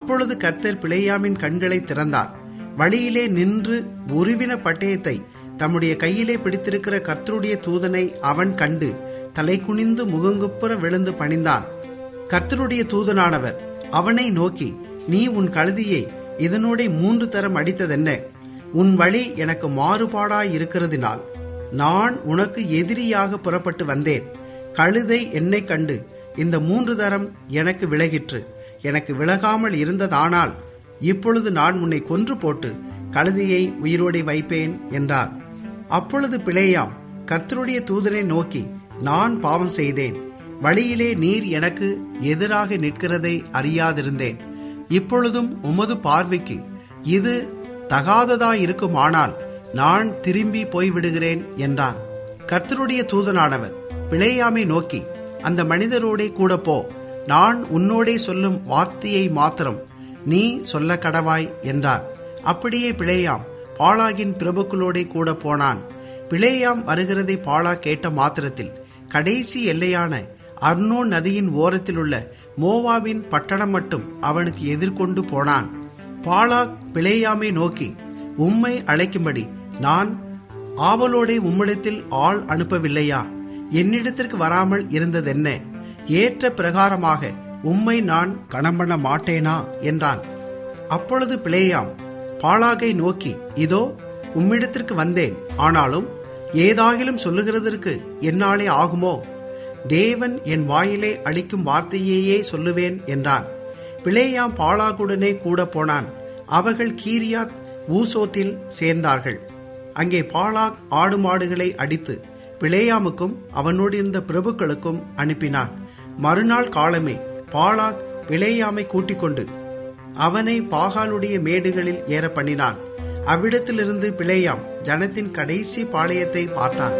அப்பொழுது கர்த்தர் பிலேயாமின் கண்களை திறந்தார். வழியிலே நின்று உருவின பட்டயத்தை தம்முடைய கையிலே பிடித்திருக்கிற கர்த்தருடைய தூதனை அவன் கண்டு தலை குனிந்து முகங்குப்புற விழுந்து பணிந்தான். கர்த்தருடைய தூதனானவர் அவனை நோக்கி, நீ உன் கழுதியை இதனோட 3 தரம் அடித்ததென்ன? உன் வழி எனக்கு மாறுபாடாயிருக்கிறதினால் நான் உனக்கு எதிரியாக புறப்பட்டு வந்தேன். கழுதை என்னை கண்டு இந்த 3 தரம் எனக்கு விலகிற்று. எனக்கு விலகாமல் இருந்ததானால் இப்பொழுது நான் உன்னை கொன்று போட்டு கழுதையை உயிரோடே வைப்பேன் என்றார். அப்பொழுது பிலேயாம் கர்த்தருடைய தூதனை நோக்கி, நான் பாவம் செய்தேன். வழியிலே நீர் எனக்கு எதிராக நிற்கிறதை அறியாதிருந்தேன். இப்பொழுதும் உமது பார்வைக்கு இது தகாததாயிருக்குமானால் நான் திரும்பி போய்விடுகிறேன் என்றான். கர்த்தருடைய தூதனானவர் பிலேயாமை நோக்கி, அந்த மனிதரோடே கூட போ, நான் உன்னோடே சொல்லும் வார்த்தையை மாத்திரம் நீ சொல்ல கடவாய் என்றார். அப்படியே பிலேயாம் பாலாகின் பிரபுக்களோடே கூட போனான். பிலேயாம் வருகிறதை பாலா கேட்ட மாத்திரத்தில் கடைசி எல்லையான அர்னோன் நதியின் ஓரத்தில் உள்ள மோவாபின் பட்டணம் மட்டும் அவனுக்கு எதிர்கொண்டு போனான். பாலாக் பிலேயாமை நோக்கி, உம்மை அழைக்கும்படி நான் ஆவலோடே உம்மிடத்தில் ஆள் அனுப்பவில்லையா? என்னிடத்திற்கு வராமல் இருந்ததென்ன? ஏற்ற பிரகாரமாக உம்மை நான் கனம் பண்ண மாட்டேனா என்றான். அப்பொழுது பிலேயாம் பாலாகை நோக்கி, இதோ உம்மிடத்திற்கு வந்தேன், ஆனாலும் ஏதாகிலும் சொல்லுகிறதற்கு என்னாலே ஆகுமோ? தேவன் என் வாயிலே அளிக்கும் வார்த்தையையே சொல்லுவேன் என்றான். பிலேயாம் பாலாகுடனே கூட போனான். அவர்கள் கீரியாத் ஊசோத்தில் சேர்ந்தார்கள். அங்கே பாலாக் ஆடு மாடுகளை அடித்து பிலேயாமுக்கும் அவனோடு இருந்த பிரபுக்களுக்கும் அனுப்பினான். மறுநாள் காலமே பாலாக் பிலேயாமை கூட்டிக் கொண்டு அவனை பாகாலுடைய மேடுகளில் ஏற பண்ணினான். அவ்விடத்திலிருந்து பிலேயாம் ஜனத்தின் கடைசி பாளையத்தை பார்த்தான்.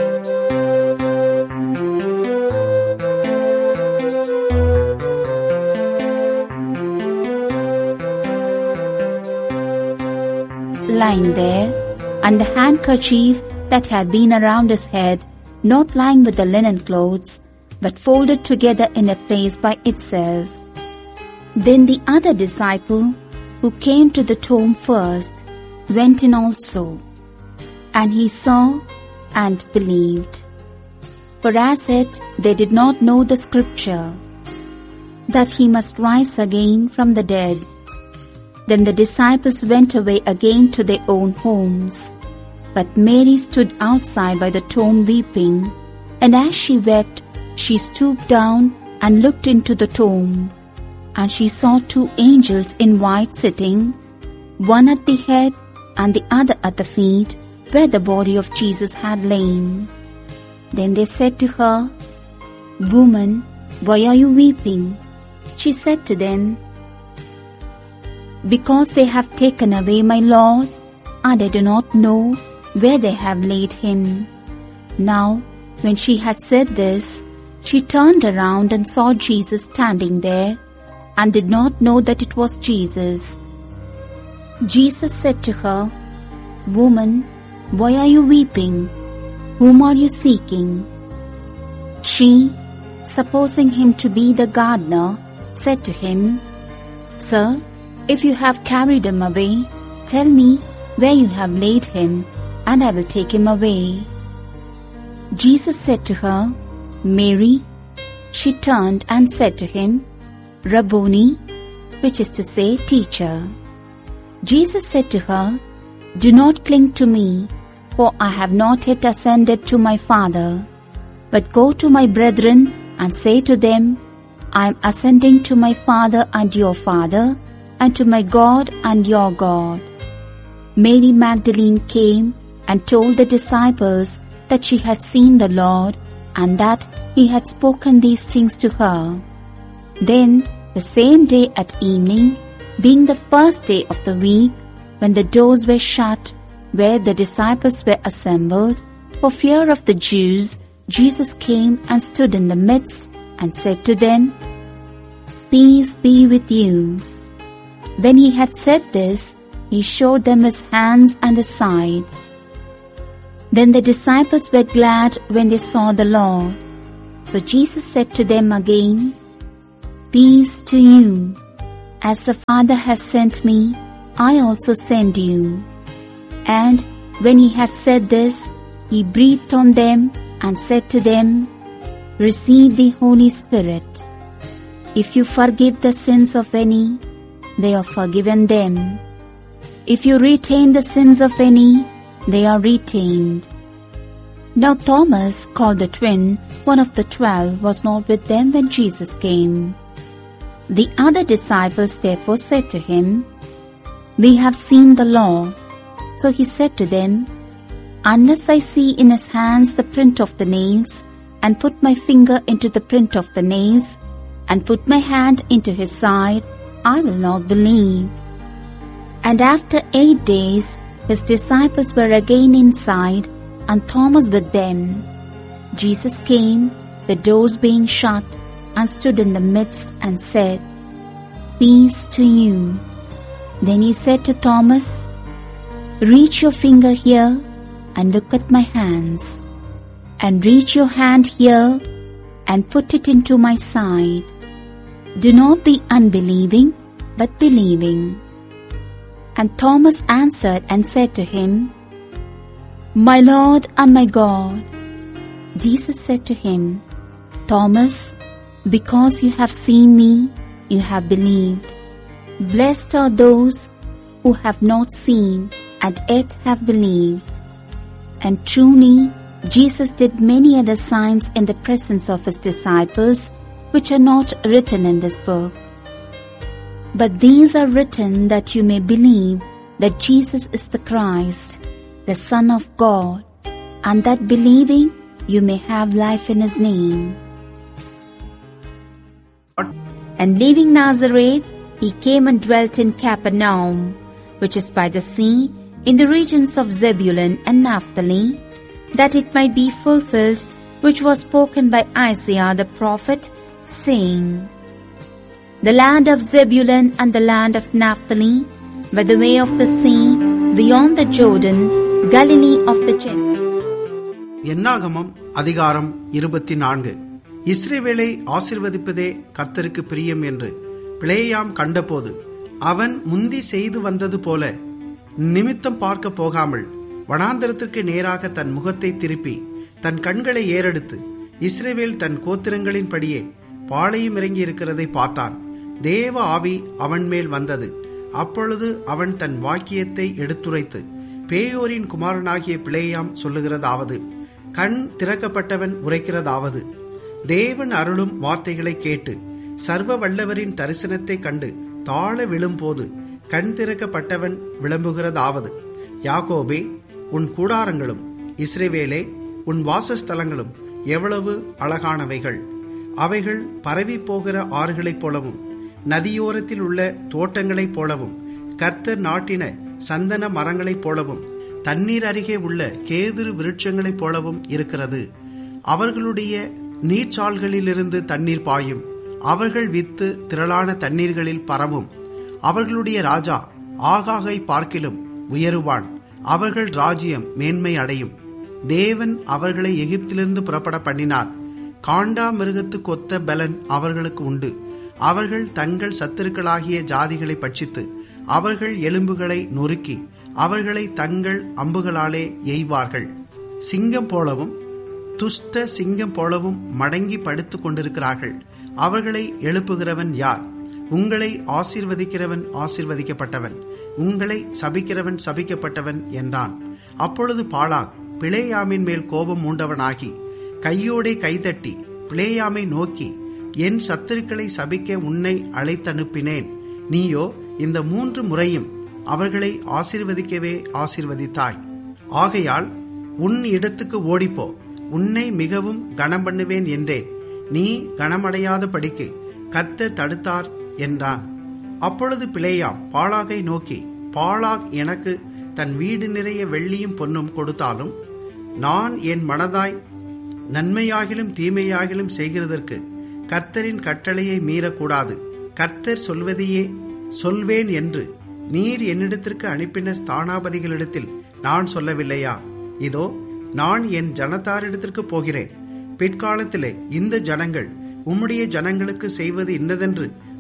Lying there, and the handkerchief that had been around his head, not lying with the linen clothes, but folded together in a place by itself. Then the other disciple, who came to the tomb first, went in also, and he saw and believed. For as yet they did not know the scripture, that he must rise again from the dead. Then the disciples went away again to their own homes. But Mary stood outside by the tomb weeping, and as she wept, she stooped down and looked into the tomb. And she saw 2 angels in white sitting, one at the head and the other at the feet, where the body of Jesus had lain. Then they said to her, Woman, why are you weeping? She said to them, Because they have taken away my Lord, and I do not know where they have laid him. Now, when she had said this, she turned around and saw Jesus standing there, and did not know that it was Jesus. Jesus said to her, Woman, why are you weeping? Whom are you seeking? She, supposing him to be the gardener, said to him, Sir, if you have carried him away, tell me where you have laid him, and I will take him away. Jesus said to her, Mary. She turned and said to him, Rabboni, which is to say, Teacher. Jesus said to her, Do not cling to me, for I have not yet ascended to my Father. But go to my brethren and say to them, I am ascending to my Father and your Father, and to my God and your God. Mary Magdalene came and told the disciples that she had seen the Lord, and that he had spoken these things to her. Then, the same day at evening, being the first day of the week, when the doors were shut, where the disciples were assembled, for fear of the Jews, Jesus came and stood in the midst and said to them, Peace be with you. When he had said this, he showed them his hands and his side. Then the disciples were glad when they saw the Lord. So Jesus said to them again, Peace to you. As the Father has sent me, I also send you. And when he had said this, he breathed on them and said to them, Receive the Holy Spirit. If you forgive the sins of any, they are forgiven them. If you retain the sins of any, they are retained. Now Thomas, called the twin, one of the 12, was not with them when Jesus came. The other disciples therefore said to him, We have seen the Lord. So he said to them, Unless I see in his hands the print of the nails, and put my finger into the print of the nails, and put my hand into his side, I will not believe. And after 8 days, his disciples were again inside, and Thomas with them. Jesus came, the doors being shut, and stood in the midst and said, Peace to you. Then he said to Thomas, Reach your finger here and look at my hands, and reach your hand here and put it into my side. Do not be unbelieving, but believing. And Thomas answered and said to him, My Lord and my God. Jesus said to him, Thomas, because you have seen me, you have believed. Blessed are those who have not seen and yet have believed. And truly, Jesus did many other signs in the presence of his disciples, which are not written in this book. But these are written that you may believe that Jesus is the Christ, the Son of God, and that believing you may have life in his name. And leaving Nazareth, he came and dwelt in Capernaum, which is by the sea, in the regions of Zebulun and Naphtali, that it might be fulfilled which was spoken by Isaiah the prophet, saying, The land of Zebulun and the land of Naphtali, by the way of the sea, beyond the Jordan, Galilee of the Gentiles. என்னாகமம் அதிகாரம் 24. இஸ்ரவேலை ஆசீர்வதிப்பதே கர்த்தருக்கு பிரியம் என்று பிலேயாம் கண்டபோது, அவன் முந்தி செய்து வந்தது போல நிமித்தம் பார்க்க போகாமல் வனாந்தரத்திற்கு நேராக தன் முகத்தை திருப்பி தன் கண்களை ஏறெடுத்து இஸ்ரவேல் தன் கோத்திரங்களின் படியே பாளையம் இறங்கி இருக்கிறதை பார்த்தான். தேவ ஆவி அவன் மேல் வந்தது. அப்பொழுது அவன் தன் வாக்கியத்தை எடுத்துரைத்து, பேயோரின் குமாரனாகிய பிலேயாம் சொல்லுகிறதாவது, கண் திறக்கப்பட்டவன் உரைக்கிறதாவது, தேவன் அருளும் வார்த்தைகளை கேட்டு சர்வ வல்லவரின் தரிசனத்தை கண்டு தாழ விழும்போது கண் திறக்கப்பட்டவன் விளம்புகிறதாவது, யாக்கோபே, உன் கூடாரங்களும் இஸ்ரவேலே, உன் வாசஸ்தலங்களும் எவ்வளவு அழகானவைகள்! அவைகள் பரவி போகிற ஆறுகளைப் போலவும் நதியோரத்தில் உள்ள தோட்டங்களைப் போலவும் கர்த்தர் நாட்டின சந்தன மரங்களைப் போலவும் தண்ணீர் அருகே உள்ள கேதுரு விருட்சங்களைப் போலவும் இருக்கிறது. அவர்களுடைய நீர்ச்சால்களிலிருந்து தண்ணீர் பாயும். அவர்கள் வித்து திரளான தண்ணீர்களில் பரவும். அவர்களுடைய ராஜா ஆகாகை பார்க்கிலும் உயருவான். அவர்கள் ராஜ்யம் மேன்மை அடையும். தேவன் அவர்களை எகிப்திலிருந்து புறப்பட பண்ணினார். காண்டா மிருகத்துக்கு ஒத்த பலன் அவர்களுக்கு உண்டு. அவர்கள் தங்கள் சத்துருக்களாகிய ஜாதிகளை பட்சித்து அவர்கள் எலும்புகளை நொறுக்கி அவர்களை தங்கள் அம்புகளாலே எய்வார்கள். சிங்கம் போலவும் துஷ்ட சிங்கம் போலவும் மடங்கி படுத்துக் கொண்டிருக்கிறார்கள். அவர்களை எழுப்புகிறவன் யார்? உங்களை ஆசீர்வதிக்கிறவன் ஆசீர்வதிக்கப்பட்டவன், உங்களை சபிக்கிறவன் சபிக்கப்பட்டவன் என்றான். அப்பொழுது பாலாக் பிலேயாமின் மேல் கோபம் மூண்டவனாகி கையோடே கைதட்டி பிலேயாமை நோக்கி, என் சத்துருக்களை சபிக்க உன்னை அழைத்தனுப்பினேன். நீயோ இந்த 3 முறையும் அவர்களை ஆசீர்வதிக்கவே ஆசீர்வதித்தாய். ஆகையால் உன் இடத்துக்கு ஓடிப்போ, உன்னை மிகவும் கனம் பண்ணுவேன் என்றேன். நீ கனமடையாத படிக்கு கர்த்தர் தடுத்தார் என்றான். அப்பொழுது பிலேயாம் பாலாகை நோக்கி, பாலாக் எனக்கு தன் வீடு நிறைய வெள்ளியும் பொன்னும் கொடுத்தாலும் நான் என் மனதாய் நன்மையாகிலும் தீமையாகிலும் செய்கிறதற்கு கர்த்தரின் கட்டளையை மீறக்கூடாது. கர்த்தர் சொல்வதையே சொல்வேன் என்று நீர் என்னிடத்திற்கு அனுப்பின ஸ்தானாபதிகளிடத்தில் நான் சொல்லவில்லையா? இதோ நான் என் ஜனத்தாரிடத்திற்கு போகிறேன். பிற்காலத்திலே இந்த ஜனங்கள் உம்முடைய ஜனங்களுக்கு செய்வது இன்னதென்று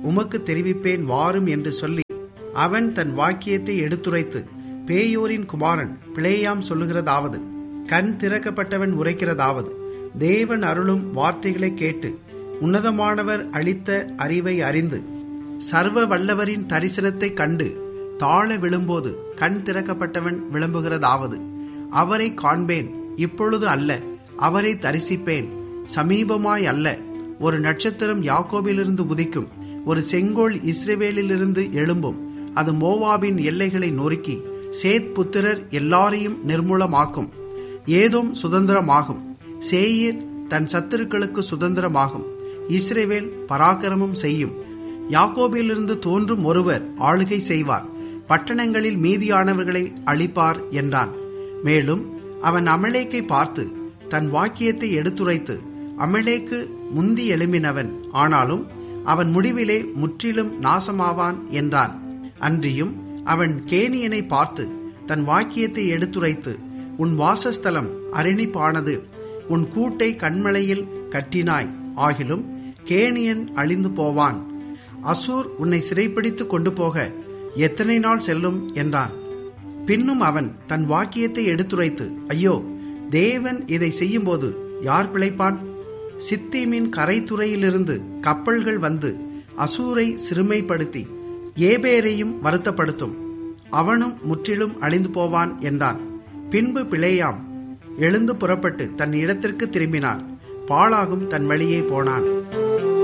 உமக்கு தெரிவிப்பேன் வாரும் என்று சொல்லி அவன் தன் வாக்கியத்தை எடுத்துரைத்து, பேயோரின் குமாரன் பிளேயாம் சொல்லுகிறதாவது, கண் திறக்கப்பட்டவன் உரைக்கிறதாவது, தேவன் அருளும் வார்த்தைகளை கேட்டு உன்னதமானவர் அளித்த அறிவை அறிந்து சர்வ வல்லவரின் தரிசனத்தை கண்டு தாழ விழும்போது கண் திறக்கப்பட்டவன் விளம்புகிறதாவது, அவரை காண்பேன், இப்பொழுது அல்ல, அவரை தரிசிப்பேன், சமீபமாய் அல்ல. ஒரு நட்சத்திரம் யாக்கோபிலிருந்து உதிக்கும், ஒரு செங்கோல் இஸ்ரவேலிலிருந்து எழும்பும். அது மோவாபின் எல்லைகளை நொறுக்கி சேத் புத்திரர் எல்லாரையும் நிர்மூலமாக்கும். ஏதோம் சுதந்திரமாகும், சேயீர் தன் சத்துருக்களுக்கு சுதந்திரமாகும். இஸ்ரவேல் பராக்கிரமம் செய்யும். யாக்கோபிலிருந்து தோன்றும் ஒருவர் ஆளுகை செய்வார், பட்டணங்களில் மீதியானவர்களை அழிப்பார் என்றான். மேலும் அவன் அமலேக்கை பார்த்து தன் வாக்கியத்தை எடுத்துரைத்து, அமலேக்கு முந்தி எழும்பினவன், ஆனாலும் அவன் முடிவிலே முற்றிலும் நாசமாவான் என்றான். அன்றியும் அவன் கேனியனை பார்த்து தன் வாக்கியத்தை எடுத்துரைத்து, உன் வாசஸ்தலம் அரணிப்பானது, உன் கூட்டை கண்மலையில் கட்டினாய், ஆகிலும் கேனியன் அழிந்து போவான். அசூர் உன்னை சிறைப்பிடித்து கொண்டு போக எத்தனை நாள் செல்லும் என்றான். பின்னும் அவன் தன் வாக்கியத்தை எடுத்துரைத்து, ஐயோ, தேவன் இதை செய்யும்போது யார் பிழைப்பான்? சித்தீமின் கரைத்துறையிலிருந்து கப்பல்கள் வந்து அசூரை சிறுமைப்படுத்தி ஏபேரையும் வருத்தப்படுத்தும், அவனும் முற்றிலும் அழிந்து போவான் என்றான். பின்பு பிளேயாம் எழுந்து புறப்பட்டு தன் இடத்திற்கு திரும்பினான், பாழாகும் தன் வழியே போனான்.